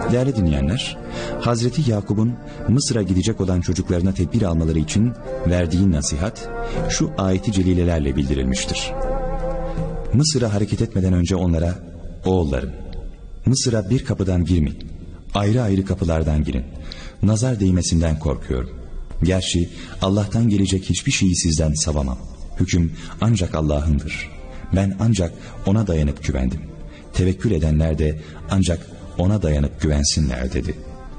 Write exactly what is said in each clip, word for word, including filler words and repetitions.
Değerli dinleyenler, Hazreti Yakup'un Mısır'a gidecek olan çocuklarına tedbir almaları için verdiği nasihat şu ayeti celilelerle bildirilmiştir. Mısır'a hareket etmeden önce onlara, oğullarım, Mısır'a bir kapıdan girmeyin, ayrı ayrı kapılardan girin, nazar değmesinden korkuyorum. Gerçi Allah'tan gelecek hiçbir şeyi sizden savamam. Hüküm ancak Allah'ındır. Ben ancak O'na dayanıp güvendim. Tevekkül edenler de ancak O'na dayanıp güvensinler dedi.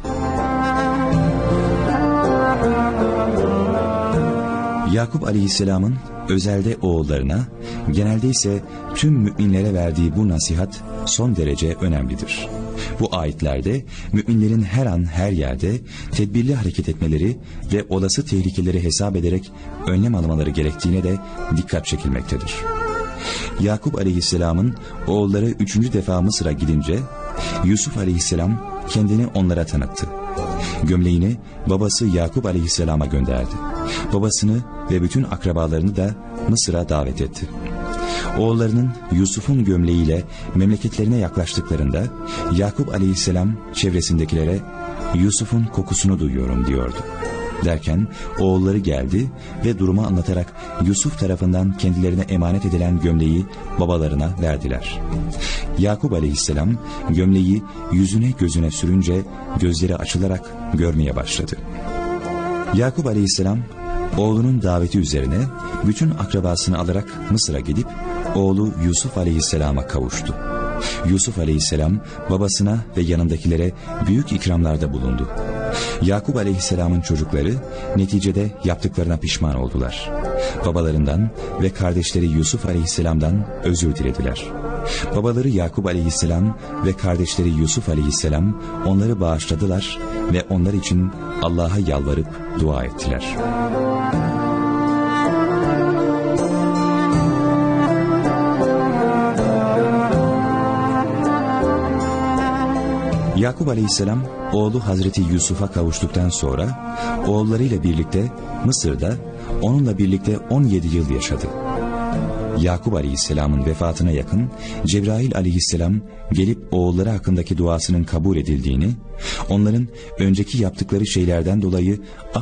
Yakup Aleyhisselam'ın özelde oğullarına, genelde ise tüm müminlere verdiği bu nasihat son derece önemlidir. Bu ayetlerde müminlerin her an her yerde tedbirli hareket etmeleri ve olası tehlikeleri hesap ederek önlem almaları gerektiğine de dikkat çekilmektedir. Yakup Aleyhisselam'ın oğulları üçüncü defa Mısır'a gidince Yusuf Aleyhisselam kendini onlara tanıttı. Gömleğini babası Yakup Aleyhisselam'a gönderdi. Babasını ve bütün akrabalarını da Mısır'a davet etti. Oğullarının Yusuf'un gömleğiyle memleketlerine yaklaştıklarında Yakup Aleyhisselam çevresindekilere Yusuf'un kokusunu duyuyorum diyordu. Derken oğulları geldi ve durumu anlatarak Yusuf tarafından kendilerine emanet edilen gömleği babalarına verdiler. Yakup Aleyhisselam gömleği yüzüne gözüne sürünce gözleri açılarak görmeye başladı. Yakup Aleyhisselam oğlunun daveti üzerine bütün akrabasını alarak Mısır'a gidip oğlu Yusuf Aleyhisselam'a kavuştu. Yusuf Aleyhisselam babasına ve yanındakilere büyük ikramlarda bulundu. Yakup Aleyhisselam'ın çocukları neticede yaptıklarına pişman oldular. Babalarından ve kardeşleri Yusuf Aleyhisselam'dan özür dilediler. Babaları Yakup Aleyhisselam ve kardeşleri Yusuf Aleyhisselam onları bağışladılar ve onlar için Allah'a yalvarıp dua ettiler. Yakup Aleyhisselam oğlu Hazreti Yusuf'a kavuştuktan sonra oğullarıyla birlikte Mısır'da onunla birlikte on yedi yıl yaşadı. Yakup Aleyhisselam'ın vefatına yakın Cebrail Aleyhisselam gelip oğulları hakkındaki duasının kabul edildiğini, onların önceki yaptıkları şeylerden dolayı